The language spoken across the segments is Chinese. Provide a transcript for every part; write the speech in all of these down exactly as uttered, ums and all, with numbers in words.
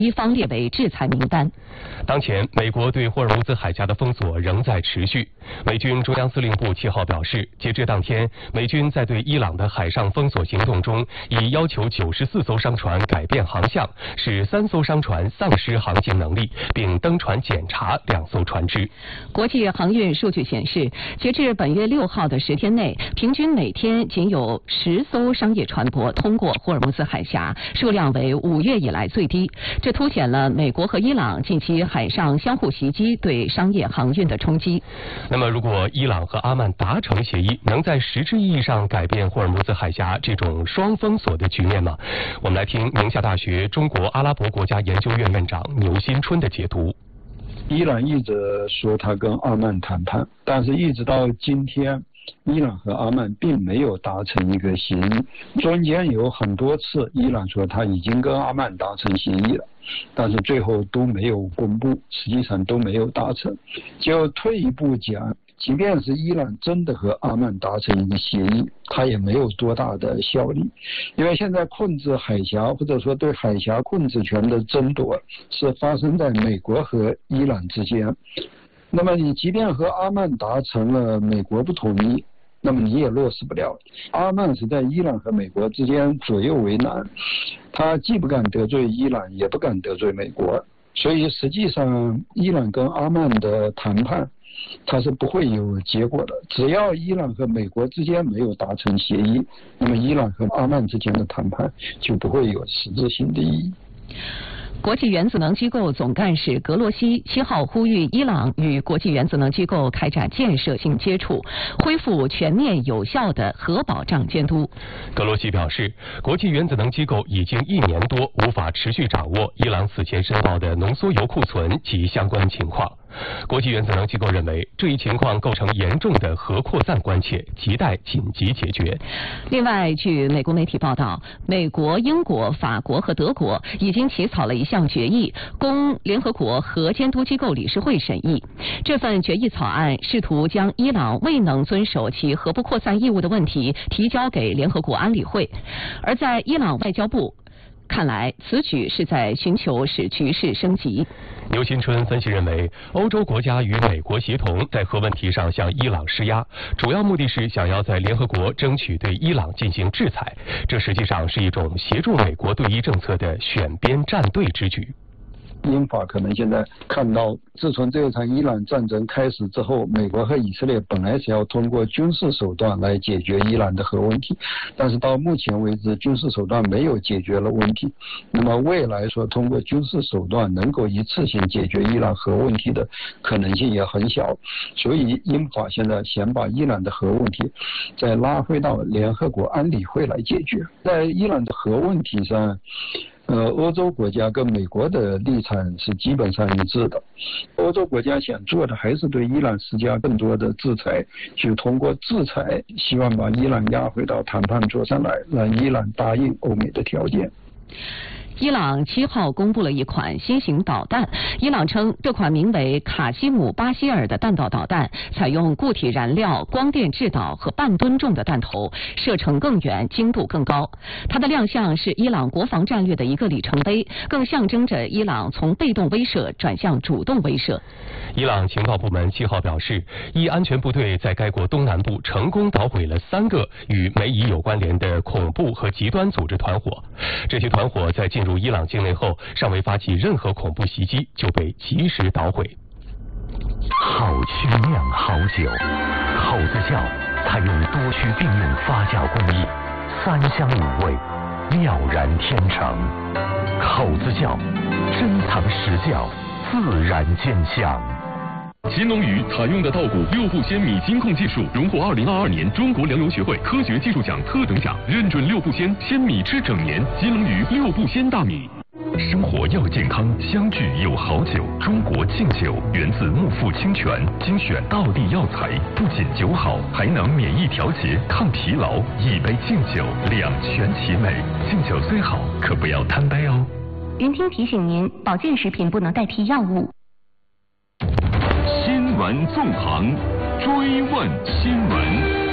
一方列为制裁名单。 当前，美国对霍尔木兹海峡的封锁仍在持续。美军中央司令部七号表示，截至当天，美军在对伊朗的海上封锁行动中，已要求九十四艘商船改变航向，使三艘商船丧失航行能力，并登船检查两艘船只。 国际航运数据显示，截至本月六号的十天内，平均每天仅有十艘商业船舶通过霍尔木兹海峡，数量为五月以来最低。这凸显了美国和伊朗近期海上相互袭击对商业航运的冲击。 那么，如果伊朗和阿曼达成协议，能在实质意义上改变霍尔木兹海峡这种双封锁的局面吗？我们来听宁夏大学中国阿拉伯国家研究院院长牛新春的解读。 伊朗一直说他跟阿曼谈判，但是一直到今天，伊朗和阿曼并没有达成一个协议。中间有很多次，伊朗说他已经跟阿曼达成协议了，但是最后都没有公布，实际上都没有达成。就退一步讲，即便是伊朗真的和阿曼达成一个协议，它也没有多大的效力，因为现在控制海峡或者说对海峡控制权的争夺是发生在美国和伊朗之间。那么你即便和阿曼达成了，美国不同意，那么你也落实不了。阿曼是在伊朗和美国之间左右为难，他既不敢得罪伊朗，也不敢得罪美国，所以实际上伊朗跟阿曼的谈判它是不会有结果的。只要伊朗和美国之间没有达成协议，那么伊朗和阿曼之间的谈判就不会有实质性的意义。 国际原子能机构总干事格罗西七号呼吁伊朗与国际原子能机构开展建设性接触，恢复全面有效的核保障监督。 格罗西表示，国际原子能机构已经一年多无法持续掌握伊朗此前申报的浓缩铀库存及相关情况。国际原子能机构认为，这一情况构成严重的核扩散关切，亟待紧急解决。 另外，据美国媒体报道，美国、英国、法国和德国已经起草了一项决议，供联合国核监督机构理事会审议。这份决议草案试图将伊朗未能遵守其核不扩散义务的问题提交给联合国安理会，而在伊朗外交部看来，此举是在寻求使局势升级。 牛新春分析认为，欧洲国家与美国协同在核问题上向伊朗施压，主要目的是想要在联合国争取对伊朗进行制裁，这实际上是一种协助美国对伊政策的选边站队之举。 英法可能现在看到，自从这场伊朗战争开始之后，美国和以色列本来是要通过军事手段来解决伊朗的核问题，但是到目前为止，军事手段没有解决了问题。那么未来说通过军事手段能够一次性解决伊朗核问题的可能性也很小，所以英法现在想把伊朗的核问题再拉回到联合国安理会来解决。在伊朗的核问题上，呃，欧洲国家跟美国的立场是基本上一致的。欧洲国家想做的还是对伊朗施加更多的制裁，就通过制裁希望把伊朗压回到谈判桌上来，让伊朗答应欧美的条件。 伊朗七号公布了一款新型导弹，伊朗称这款名为卡西姆巴希尔的弹道导弹采用固体燃料、光电制导和半吨重的弹头，射程更远，精度更高。它的亮相是伊朗国防战略的一个里程碑，更象征着伊朗从被动威慑转向主动威慑。 伊朗情报部门七号表示，伊安全部队在该国东南部成功捣毁了三个与美伊有关联的恐怖和极端组织团伙。这些团伙在进入伊朗境内后，尚未发起任何恐怖袭击，就被及时捣毁。 好曲酿好酒，口子窖采用多区并用发酵工艺，三香五味，妙然天成。口子窖，珍藏实窖，自然见香。 新龙鱼采用的稻谷六步鲜米金控技术，荣获二零二二年中国粮油学会科学技术奖特等奖，认准六步鲜，鲜米吃整年。金龙鱼六步鲜大米。 生活要健康，相聚有好酒。中国劲酒源自木富清泉，精选道地药材，不仅酒好，还能免疫调节、抗疲劳。一杯劲酒，两全其美。劲酒虽好，可不要贪杯哦。 云听提醒您，保健食品不能代替药物。 新闻纵横，追问新闻。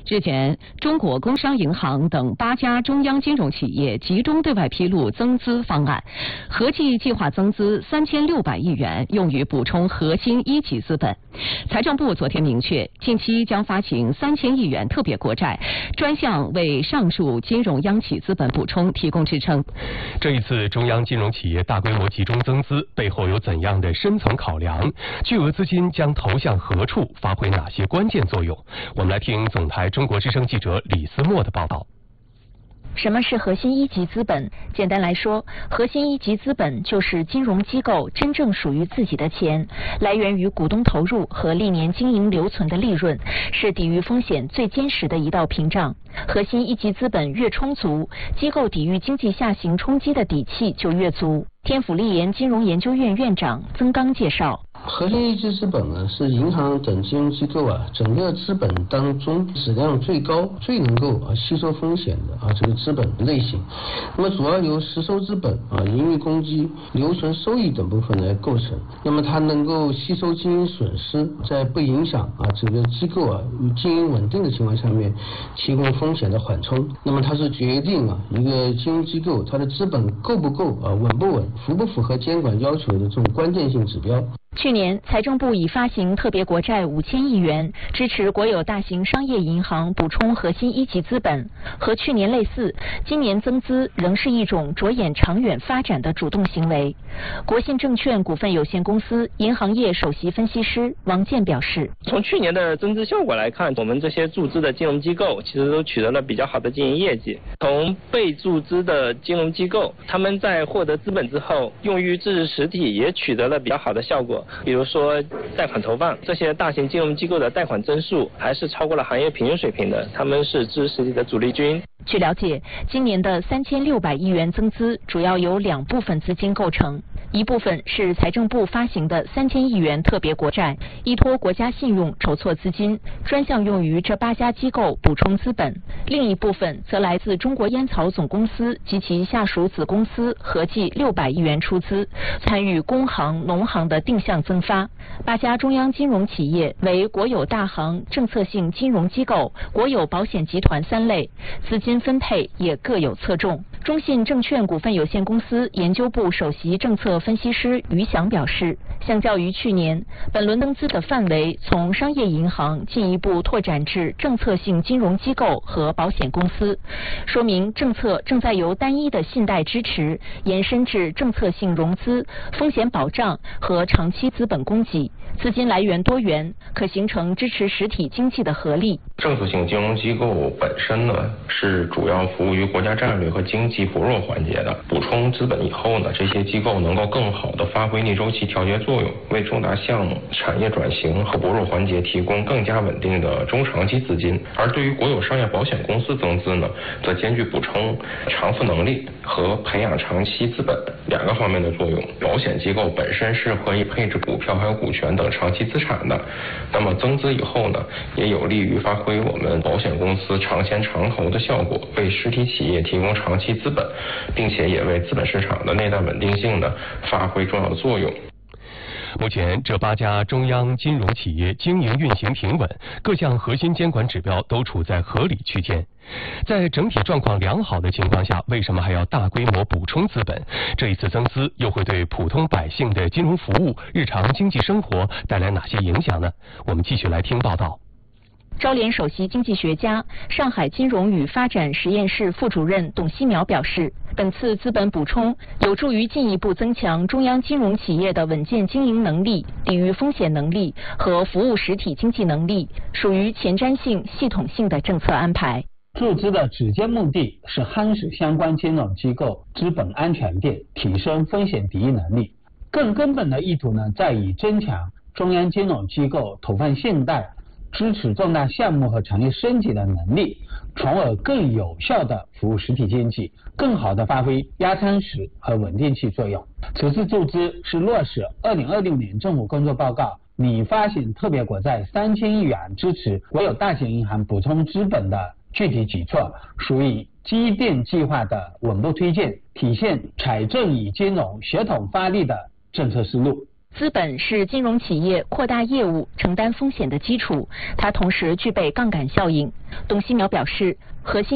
日前，中国工商银行等八家中央金融企业集中对外披露增资方案，合计计划增资三千六百亿元，用于补充核心一级资本。财政部昨天明确，近期将发行三千亿元特别国债，专项为上述金融央企资本补充提供支撑。 这一次中央金融企业大规模集中增资背后有怎样的深层考量？巨额资金将投向何处，发挥哪些关键作用？我们来听总台中国之声记者李思墨的报道。 什么是核心一级资本？简单来说，核心一级资本就是金融机构真正属于自己的钱，来源于股东投入和历年经营留存的利润，是抵御风险最坚实的一道屏障。核心一级资本越充足，机构抵御经济下行冲击的底气就越足。天府立研金融研究院院长曾刚介绍， 核心一级资本呢，是银行等金融机构啊整个资本当中质量最高、最能够啊吸收风险的啊这个资本类型。那么主要由实收资本啊、盈余公积、留存收益等部分来构成。那么它能够吸收经营损失，在不影响啊这个机构啊经营稳定的情况下面，提供风险的缓冲。那么它是决定啊一个金融机构它的资本够不够啊稳不稳、符不符合监管要求的这种关键性指标。 去年，财政部已发行特别国债五千亿元，支持国有大型商业银行补充核心一级资本。和去年类似，今年增资仍是一种着眼长远发展的主动行为。国信证券股份有限公司银行业首席分析师王健表示， 从去年的增资效果来看，我们这些注资的金融机构其实都取得了比较好的经营业绩。从被注资的金融机构，他们在获得资本之后，用于支持实体也取得了比较好的效果。比如说贷款投放，这些大型金融机构的贷款增速还是超过了行业平均水平的，他们是支持实体的主力军。 据了解，今年的三千六百亿元增资主要由两部分资金构成，一部分是财政部发行的三千亿元特别国债，依托国家信用筹措资金，专项用于这八家机构补充资本；另一部分则来自中国烟草总公司及其下属子公司，合计六百亿元出资，参与工行、农行的定向增发。八家中央金融企业为国有大行、政策性金融机构、国有保险集团三类，资金分配也各有侧重。中信证券股份有限公司研究部首席政策分析师于翔表示，相较于去年，本轮增资的范围从商业银行进一步拓展至政策性金融机构和保险公司，说明政策正在由单一的信贷支持延伸至政策性融资、风险保障和长期资本供给，资金来源多元，可形成支持实体经济的合力。 政策性金融机构本身呢，是主要服务于国家战略和经济薄弱环节的。补充资本以后呢，这些机构能够更好地发挥逆周期调节作用，为重大项目、产业转型和薄弱环节提供更加稳定的中长期资金。而对于国有商业保险公司增资呢，则兼具补充偿付能力和培养长期资本两个方面的作用。保险机构本身是可以配置股票还有股权等长期资产的，那么增资以后呢，也有利于发挥我们保险公司长钱长投的效果，为实体企业提供长期资本，并且也为资本市场的内在稳定性呢发挥重要的作用。 目前，这八家中央金融企业经营运行平稳，各项核心监管指标都处在合理区间。在整体状况良好的情况下，为什么还要大规模补充资本？这一次增资又会对普通百姓的金融服务、日常经济生活带来哪些影响呢？我们继续来听报道。 招联首席经济学家、上海金融与发展实验室副主任董希苗表示，本次资本补充有助于进一步增强中央金融企业的稳健经营能力、抵御风险能力和服务实体经济能力，属于前瞻性、系统性的政策安排。 注资的直接目的是夯实相关金融机构资本安全链，提升风险抵御能力。更根本的意图呢，在于增强中央金融机构投放信贷、支持重大项目和产业升级的能力，从而更有效地服务实体经济，更好地发挥压舱石和稳定器作用。此次注资是落实二零二六年政府工作报告拟发行特别国债三千亿元支持国有大型银行补充资本的具体举措，属于积淀计划的稳步推进，体现财政与金融协同发力的政策思路。 资本是金融企业扩大业务、承担风险的基础，它同时具备杠杆效应。董希苗表示，核心